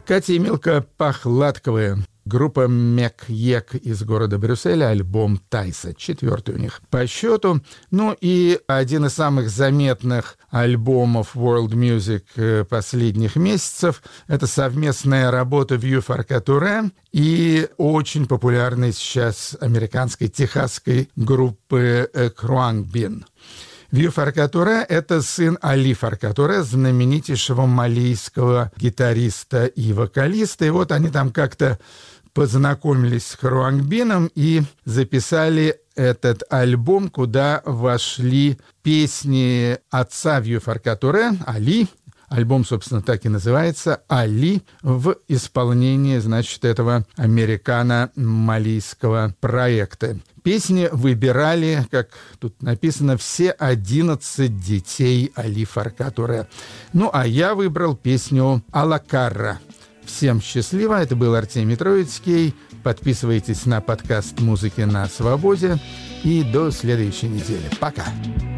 Катя и Милка Похладковые. Группа Мек-Ек из города Брюсселя, альбом Тайса, 4-й у них по счету. Ну и один из самых заметных альбомов World Music последних месяцев — это совместная работа Vieux Farka и очень популярной сейчас американской техасской группы Khruangbin. Vieux Farka — это сын Али Фарка Туре, знаменитейшего малийского гитариста и вокалиста. И вот они там как-то познакомились с Khruangbin и записали этот альбом, куда вошли песни отца Vieux Farka Туре, Али. Альбом, собственно, так и называется «Али» в исполнении, значит, этого американо-малийского проекта. Песни выбирали, как тут написано, все 11 детей Али Фарка Туре. Ну, а я выбрал песню «Алакарра». Всем счастливо. Это был Артемий Троицкий. Подписывайтесь на подкаст «Музыки на свободе». И до следующей недели. Пока.